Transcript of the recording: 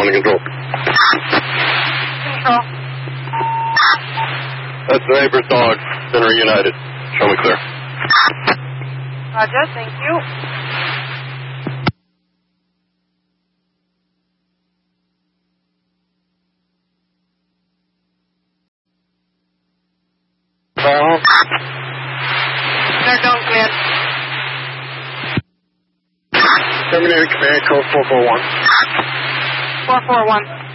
441 to control. Control. That's the neighbor's dog. Been reunited. Show me clear. Roger, thank you. They're done, command. Terminated command code 441. 441.